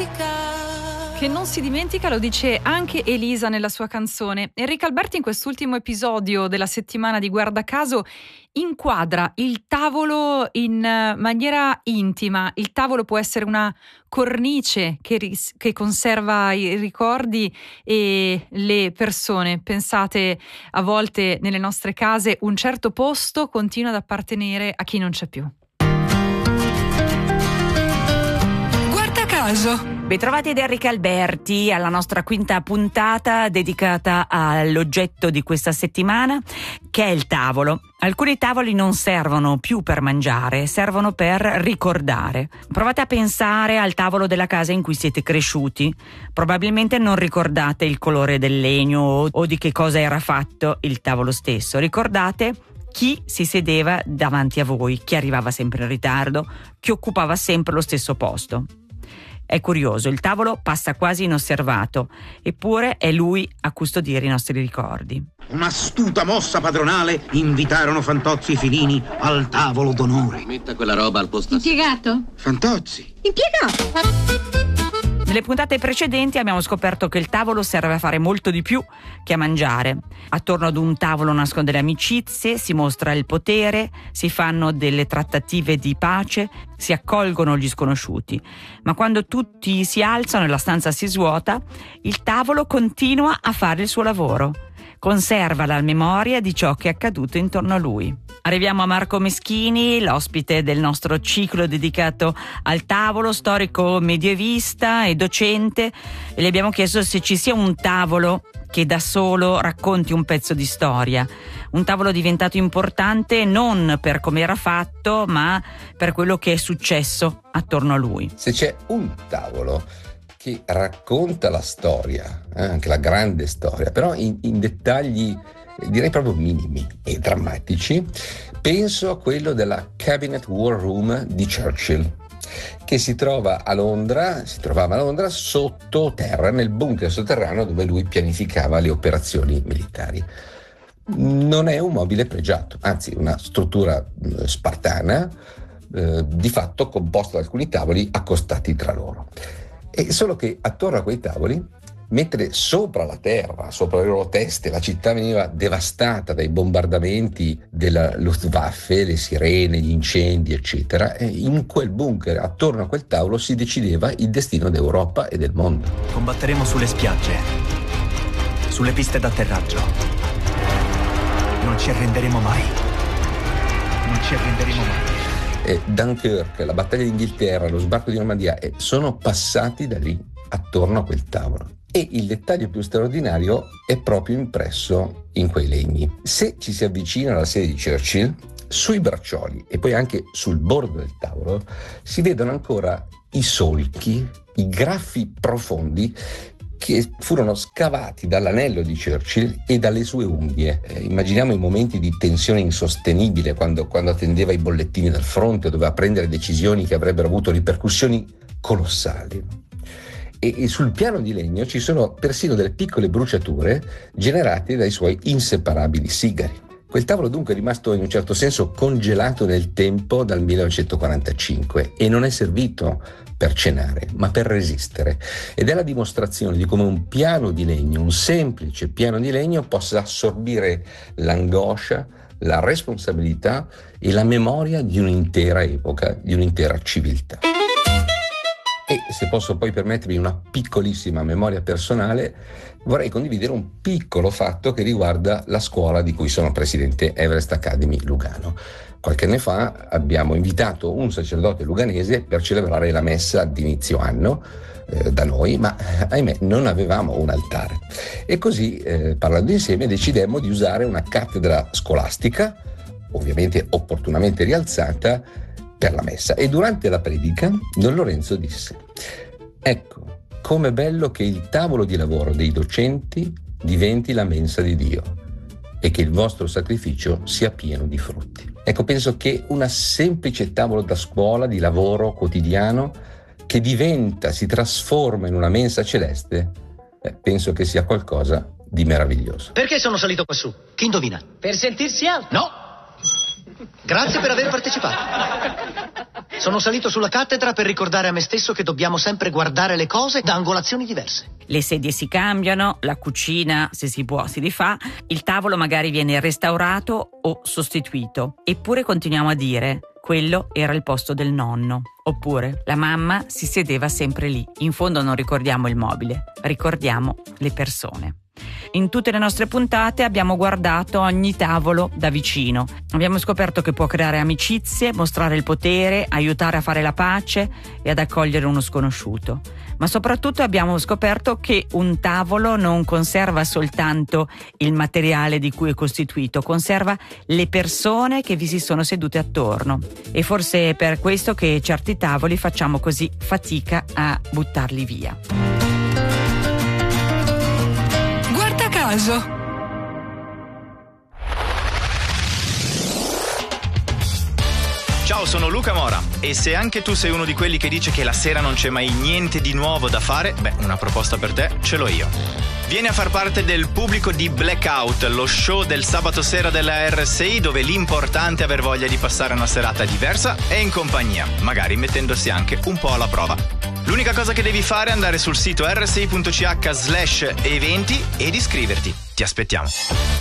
Che non si dimentica, lo dice anche Elisa nella sua canzone. Enrico Alberti in quest'ultimo episodio della settimana di Guardacaso inquadra il tavolo in maniera intima. Il tavolo può essere una cornice che conserva i ricordi e le persone. Pensate, a volte nelle nostre case un certo posto continua ad appartenere a chi non c'è più. Guardacaso. Bentrovati da Enrico Alberti alla nostra quinta puntata dedicata all'oggetto di questa settimana, che è il tavolo. Alcuni tavoli non servono più per mangiare, servono per ricordare. Provate a pensare al tavolo della casa in cui siete cresciuti. Probabilmente non ricordate il colore del legno o di che cosa era fatto il tavolo stesso. Ricordate chi si sedeva davanti a voi, chi arrivava sempre in ritardo, chi occupava sempre lo stesso posto. È curioso, il tavolo passa quasi inosservato, eppure è lui a custodire i nostri ricordi. Un'astuta mossa padronale, invitarono Fantozzi e Filini al tavolo d'onore. Metta quella roba al posto. Impiegato? Fantozzi. Impiegato! Nelle puntate precedenti abbiamo scoperto che il tavolo serve a fare molto di più che a mangiare. Attorno ad un tavolo nascono delle amicizie, si mostra il potere, si fanno delle trattative di pace, si accolgono gli sconosciuti. Ma quando tutti si alzano e la stanza si svuota, il tavolo continua a fare il suo lavoro. Conserva la memoria di ciò che è accaduto intorno a lui. Arriviamo a Marco Meschini, l'ospite del nostro ciclo dedicato al tavolo, storico medievista e docente, e le abbiamo chiesto se ci sia un tavolo che da solo racconti un pezzo di storia. Un tavolo diventato importante non per come era fatto, ma per quello che è successo attorno a lui. Se c'è un tavolo che racconta la storia, anche la grande storia, però in dettagli direi proprio minimi e drammatici, penso a quello della Cabinet War Room di Churchill, che si trovava a Londra sottoterra, nel bunker sotterraneo dove lui pianificava le operazioni militari. Non è un mobile pregiato, anzi una struttura spartana, di fatto composta da alcuni tavoli accostati tra loro. E solo che attorno a quei tavoli, mentre sopra la terra, sopra le loro teste, la città veniva devastata dai bombardamenti della Luftwaffe, le sirene, gli incendi, eccetera, e in quel bunker, attorno a quel tavolo, si decideva il destino d'Europa e del mondo. Combatteremo sulle spiagge, sulle piste d'atterraggio. Non ci arrenderemo mai. Non ci arrenderemo mai. Dunkirk, la battaglia d'Inghilterra, lo sbarco di Normandia, sono passati da lì, attorno a quel tavolo. E il dettaglio più straordinario è proprio impresso in quei legni. Se ci si avvicina alla sede di Churchill, sui braccioli e poi anche sul bordo del tavolo si vedono ancora i solchi, i graffi profondi che furono scavati dall'anello di Churchill e dalle sue unghie. Immaginiamo i momenti di tensione insostenibile quando attendeva i bollettini dal fronte, doveva prendere decisioni che avrebbero avuto ripercussioni colossali. E sul piano di legno ci sono persino delle piccole bruciature generate dai suoi inseparabili sigari. Quel tavolo dunque è rimasto in un certo senso congelato nel tempo dal 1945 e non è servito per cenare, ma per resistere. Ed è la dimostrazione di come un piano di legno, un semplice piano di legno, possa assorbire l'angoscia, la responsabilità e la memoria di un'intera epoca, di un'intera civiltà. E se posso poi permettermi una piccolissima memoria personale, vorrei condividere un piccolo fatto che riguarda la scuola di cui sono presidente, Everest Academy Lugano. Qualche anno fa abbiamo invitato un sacerdote luganese per celebrare la messa d'inizio anno da noi, ma ahimè non avevamo un altare. E così, parlando insieme, decidemmo di usare una cattedra scolastica, ovviamente opportunamente rialzata, per la messa. E durante la predica Don Lorenzo disse: ecco, com'è bello che il tavolo di lavoro dei docenti diventi la mensa di Dio e che il vostro sacrificio sia pieno di frutti. Ecco, penso che una semplice tavolo da scuola, di lavoro quotidiano, che diventa, si trasforma in una mensa celeste, penso che sia qualcosa di meraviglioso. Perché sono salito quassù? Chi indovina? Per sentirsi alto? No! Grazie per aver partecipato. Sono salito sulla cattedra per ricordare a me stesso che dobbiamo sempre guardare le cose da angolazioni diverse. Le sedie si cambiano, la cucina, se si può, si rifà, il tavolo magari viene restaurato o sostituito. Eppure continuiamo a dire: quello era il posto del nonno. Oppure la mamma si sedeva sempre lì. In fondo non ricordiamo il mobile, ricordiamo le persone. In tutte le nostre puntate abbiamo guardato ogni tavolo da vicino. Abbiamo scoperto che può creare amicizie, mostrare il potere, aiutare a fare la pace e ad accogliere uno sconosciuto. Ma soprattutto abbiamo scoperto che un tavolo non conserva soltanto il materiale di cui è costituito, conserva le persone che vi si sono sedute attorno. E forse è per questo che certi tavoli facciamo così fatica a buttarli via. Ciao, sono Luca Mora e se anche tu sei uno di quelli che dice che la sera non c'è mai niente di nuovo da fare, una proposta per te ce l'ho io. Vieni a far parte del pubblico di Blackout, lo show del sabato sera della RSI, dove l'importante è aver voglia di passare una serata diversa e in compagnia, magari mettendosi anche un po' alla prova. L'unica cosa che devi fare è andare sul sito rsi.ch/eventi ed iscriverti. Ti aspettiamo.